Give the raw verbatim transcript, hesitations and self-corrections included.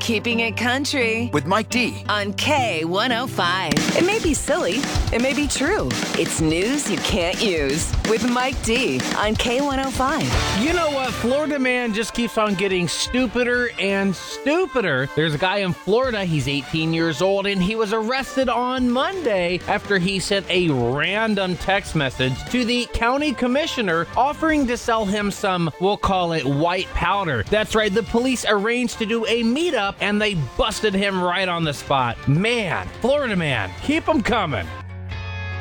Keeping It Country with Mike D. on K one oh five. It may be silly. It may be true. It's news you can't use with Mike D on K one oh five. You know what? Florida man just keeps on getting stupider and stupider. There's a guy in Florida. He's eighteen years old, and he was arrested on Monday after he sent a random text message to the county commissioner offering to sell him some, we'll call it white powder. That's right. The police arranged to do a meetup, and they busted him right on the spot. Man, Florida man, keep them coming.